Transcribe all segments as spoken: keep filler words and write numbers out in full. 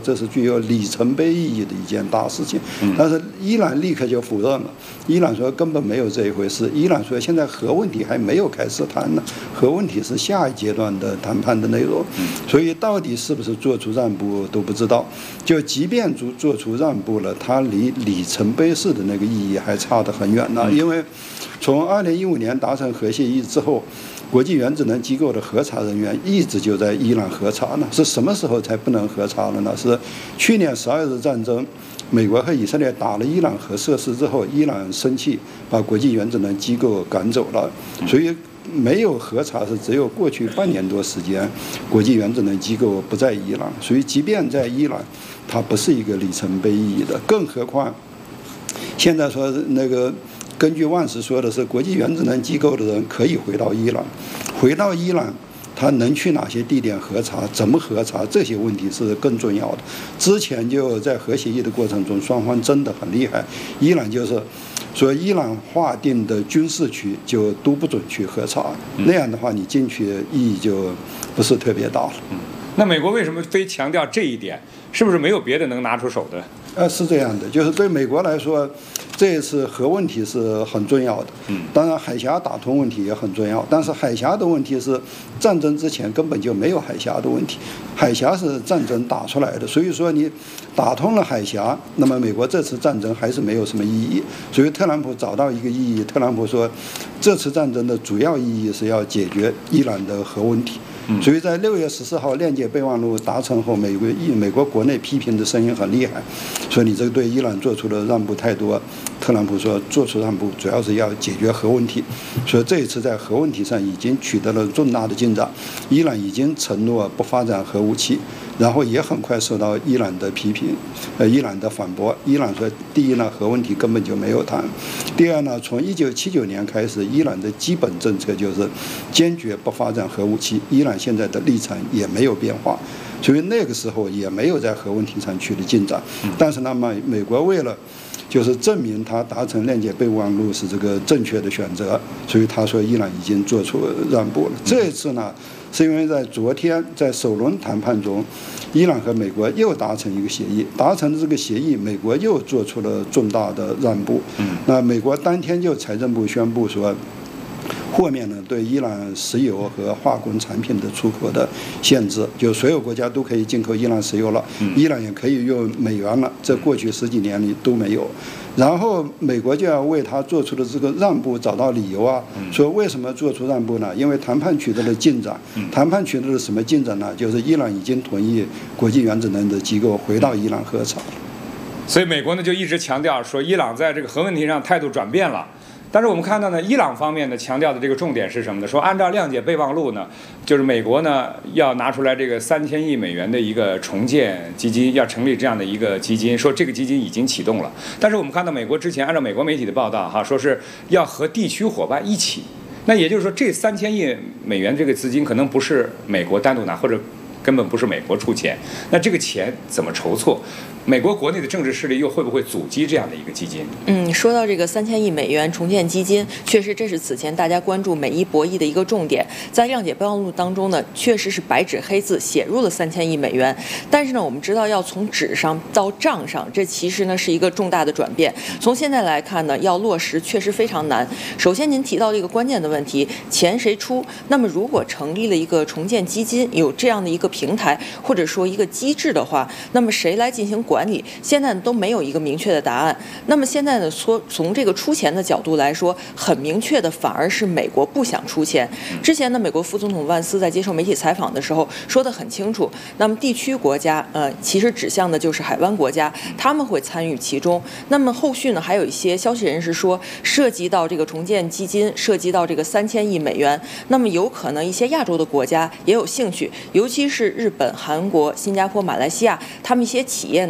这是具有里程碑意义的一件大事情。但是伊朗立刻就否认了，伊朗说根本没有这一回事。伊朗说现在核问题还没有开始谈呢，核问题是下一阶段的谈判的内容。所以到底是不是做出让步都不知道。就即便做做出让步了，它离里程碑式的那个意义还差得很远呢。因为从二零一五年达成核协议之后，国际原子能机构的核查人员一直就在伊朗核查呢。是什么时候才不能核查了呢？是去年十二日战争，美国和以色列打了伊朗核设施之后，伊朗生气把国际原子能机构赶走了，所以没有核查是只有过去半年多时间，国际原子能机构不在伊朗，所以即便在伊朗，它不是一个里程碑意义的。更何况，现在说那个根据万斯说的是，国际原子能机构的人可以回到伊朗，回到伊朗。他能去哪些地点核查？怎么核查？这些问题是更重要的。之前就在核协议的过程中，双方争得很厉害。伊朗就是说，伊朗划定的军事区就都不准去核查，那样的话，你进去意义就不是特别大了。 嗯，那美国为什么非强调这一点？是不是没有别的能拿出手的？ 呃，是这样的，就是对美国来说，这一次核问题是很重要的。嗯，当然海峡打通问题也很重要，但是海峡的问题是战争之前根本就没有海峡的问题，海峡是战争打出来的，所以说你打通了海峡，那么美国这次战争还是没有什么意义。所以特朗普找到一个意义，特朗普说，这次战争的主要意义是要解决伊朗的核问题。所以在六月十四号链接备忘录达成后，美国美国国内批评的声音很厉害，说你这个对伊朗做出的让步太多。特朗普说做出让步主要是要解决核问题，所以这一次在核问题上已经取得了重大的进展，伊朗已经承诺不发展核武器，然后也很快受到伊朗的批评，呃，伊朗的反驳。伊朗说，第一呢，核问题根本就没有谈；第二呢，从一九七九年开始，伊朗的基本政策就是坚决不发展核武器，伊朗现在的立场也没有变化，所以那个时候也没有在核问题上取得进展。但是呢，美美国为了就是证明他达成链接备忘录是这个正确的选择，所以他说伊朗已经做出让步了。这一次呢，是因为在昨天在首轮谈判中，伊朗和美国又达成一个协议，达成的这个协议，美国又做出了重大的让步。那美国当天就财政部宣布说，豁免了对伊朗石油和化工产品的出口的限制，就所有国家都可以进口伊朗石油了，伊朗也可以用美元了，这过去十几年里都没有。然后美国就要为他做出的这个让步找到理由啊，说为什么做出让步呢？因为谈判取得了进展，谈判取得了什么进展呢？就是伊朗已经同意国际原子能的机构回到伊朗核查了。 所以美国呢就一直强调说，伊朗在这个核问题上态度转变了。但是我们看到呢，伊朗方面呢强调的这个重点是什么呢？说按照谅解备忘录呢，就是美国呢要拿出来这个三千亿美元的一个重建基金，要成立这样的一个基金，说这个基金已经启动了。但是我们看到美国之前按照美国媒体的报道哈，说是要和地区伙伴一起。那也就是说，这三千亿美元这个资金可能不是美国单独拿，或者根本不是美国出钱。那这个钱怎么筹措？美国国内的政治势力又会不会阻击这样的一个基金？ 嗯，说到这个三千亿美元重建基金，确实这是此前大家关注美伊博弈的一个重点。在谅解备忘录当中呢，确实是白纸黑字写入了三千亿美元。但是呢，我们知道要从纸上到账上，这其实呢是一个重大的转变。从现在来看呢，要落实确实非常难。首先，您提到了一个关键的问题：钱谁出？那么，如果成立了一个重建基金，有这样的一个平台或者说一个机制的话，那么谁来进行管？管理现在都没有一个明确的答案。那么现在呢，说从这个出钱的角度来说，很明确的反而是美国不想出钱。之前呢，美国副总统万斯在接受媒体采访的时候说得很清楚，那么地区国家呃，其实指向的就是海湾国家，他们会参与其中。那么后续呢，还有一些消息人士说，涉及到这个重建基金，涉及到这个三千亿美元，那么有可能一些亚洲的国家也有兴趣，尤其是日本、韩国、新加坡、马来西亚，他们一些企业呢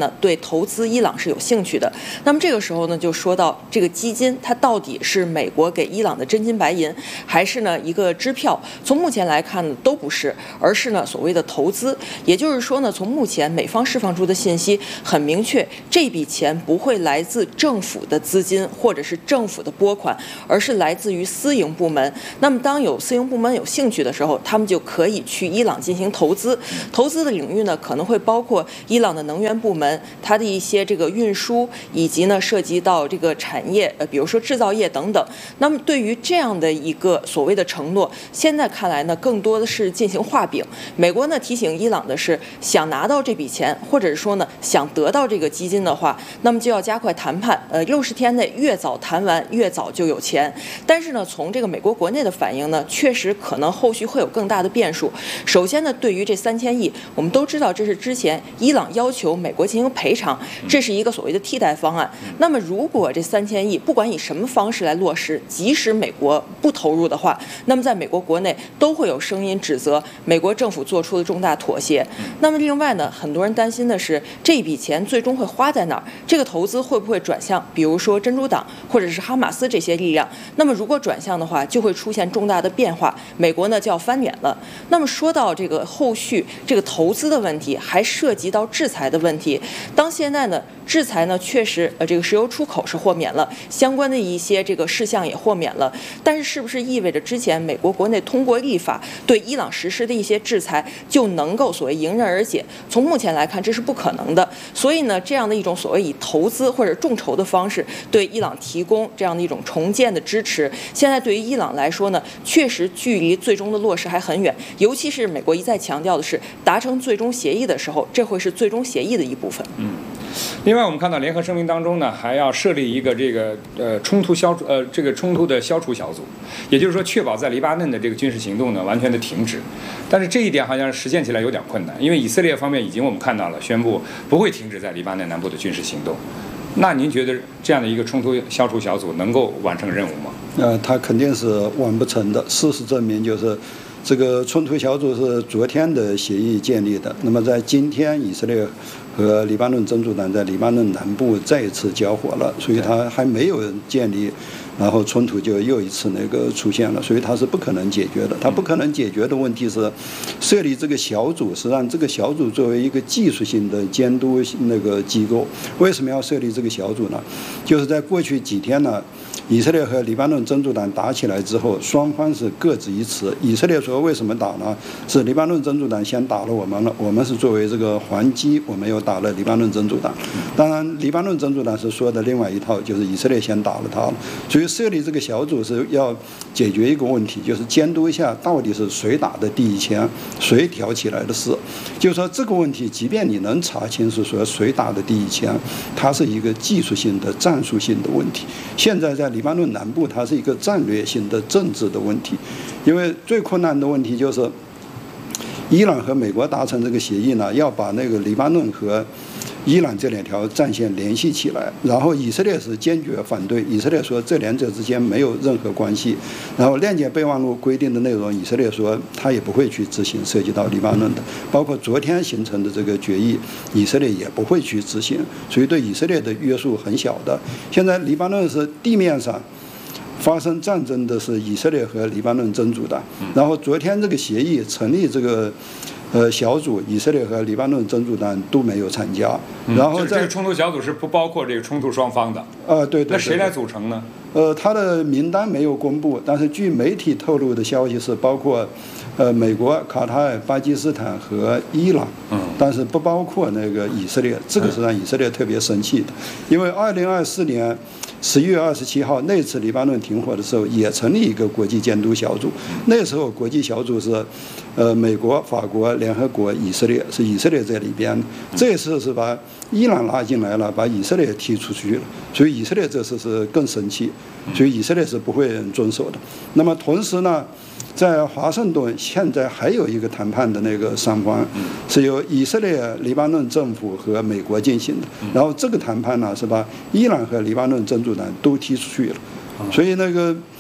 呢对投资伊朗是有兴趣的。那么这个时候呢，就说到这个基金，它到底是美国给伊朗的真金白银，还是呢一个支票？从目前来看呢，都不是，而是呢所谓的投资。也就是说呢，从目前美方释放出的信息很明确，这笔钱不会来自政府的资金或者是政府的拨款，而是来自于私营部门。那么当有私营部门有兴趣的时候，他们就可以去伊朗进行投资。投资的领域呢，可能会包括伊朗的能源部门，它的一些这个运输，以及呢涉及到这个产业，呃，比如说制造业等等。那么对于这样的一个所谓的承诺，现在看来呢，更多的是进行画饼。美国呢提醒伊朗的是，想拿到这笔钱，或者是说呢想得到这个基金的话，那么就要加快谈判，呃，六十天内越早谈完越早就有钱。但是呢，从这个美国国内的反应呢，确实可能后续会有更大的变数。首先呢，对于这三千亿，我们都知道这是之前伊朗要求美国进行赔偿，这是一个所谓的替代方案。那么如果这三千亿不管以什么方式来落实，即使美国不投入的话，那么在美国国内都会有声音指责美国政府做出了重大妥协。那么另外呢，很多人担心的是这笔钱最终会花在哪儿？这个投资会不会转向比如说珍珠党或者是哈马斯这些力量？那么如果转向的话，就会出现重大的变化，美国呢就要翻脸了。那么说到这个后续这个投资的问题，还涉及到制裁的问题。当现在呢制裁呢确实呃这个石油出口是豁免了，相关的一些这个事项也豁免了，但是是不是意味着之前美国国内通过立法对伊朗实施的一些制裁就能够所谓迎刃而解？从目前来看，这是不可能的。所以呢，这样的一种所谓以投资或者众筹的方式对伊朗提供这样的一种重建的支持，现在对于伊朗来说呢，确实距离最终的落实还很远。尤其是美国一再强调的是，达成最终协议的时候，这会是最终协议的一部分。 嗯。另外，我们看到联合声明当中呢，还要设立一个这个呃冲突消除呃这个冲突的消除小组，也就是说，确保在黎巴嫩的这个军事行动呢完全的停止。但是这一点好像实现起来有点困难，因为以色列方面已经我们看到了宣布不会停止在黎巴嫩南部的军事行动。那您觉得这样的一个冲突消除小组能够完成任务吗？ 呃，它肯定是完不成的。事实证明，就是这个冲突小组是昨天的协议建立的。那么在今天，以色列和黎巴嫩真主党在黎巴嫩南部再一次交火了，所以它还没有建立，然后冲突就又一次那个出现了，所以它是不可能解决的。它不可能解决的问题是，设立这个小组是让这个小组作为一个技术性的监督那个机构。为什么要设立这个小组呢？就是在过去几天呢，以色列和黎巴嫩真主党打起来之后，双方是各执一词。以色列说为什么打呢？是黎巴嫩真主党先打了我们了，我们是作为这个还击，我们又打了黎巴嫩真主党。当然，黎巴嫩真主党是说的另外一套，就是以色列先打了他了。所以设立这个小组是要解决一个问题，就是监督一下到底是谁打的第一枪，谁挑起来的事。就是说这个问题，即便你能查清是说谁打的第一枪，它是一个技术性的、战术性的问题。现在在黎巴嫩南部，它是一个战略性的政治的问题，因为最困难的问题就是，伊朗和美国达成这个协议呢，要把那个黎巴嫩和伊朗这两条战线联系起来，然后以色列是坚决反对，以色列说这两者之间没有任何关系，然后谅解备忘录规定的内容，以色列说他也不会去执行涉及到黎巴嫩的，包括昨天形成的这个决议，以色列也不会去执行，所以对以色列的约束很小的。现在黎巴嫩是地面上发生战争的是以色列和黎巴嫩真主党，然后昨天这个协议成立这个呃小组，以色列和黎巴嫩真主党都没有参加。然后这个冲突小组是不包括这个冲突双方的。 啊、呃，对 对, 对。 那谁来组成呢？ 呃，他的名单没有公布，但是据媒体透露的消息是包括呃美国、卡塔尔、巴基斯坦和伊朗，嗯，但是不包括那个以色列。这个是让以色列特别生气的，因为二零二四年十一月二十七号那次黎巴嫩停火的时候，也成立一个国际监督小组。那时候国际小组是，呃，美国、法国、联合国、以色列，是以色列在里边。这次是把伊朗拉进来了，把以色列踢出去了。所以以色列这次是更生气，所以以色列是不会遵守的。那么同时呢，在华盛顿现在还有一个谈判的那个双方，是由以色列、黎巴嫩政府和美国进行的。然后这个谈判呢，是把伊朗和黎巴嫩真主党都踢出去了。所以那个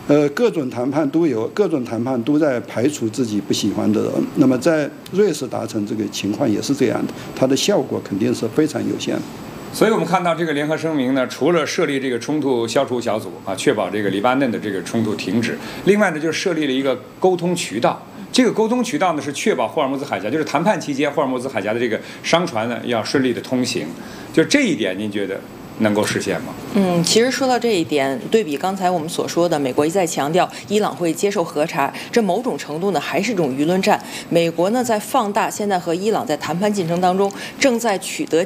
呃，各种谈判都有，各种谈判都在排除自己不喜欢的人。那么在瑞士达成这个情况也是这样的，它的效果肯定是非常有限的。 所以我们看到这个联合声明呢，除了设立这个冲突消除小组啊，确保这个黎巴嫩的这个冲突停止，另外呢就是设立了一个沟通渠道。这个沟通渠道呢是确保霍尔木兹海峡，就是谈判期间霍尔木兹海峡的这个商船呢要顺利的通行。就这一点，您觉得能够实现吗？ 嗯，其实说到这一点，对比刚才我们所说的，美国一再强调伊朗会接受核查，这某种程度呢还是一种舆论战。美国呢在放大现在和伊朗在谈判进程当中正在取得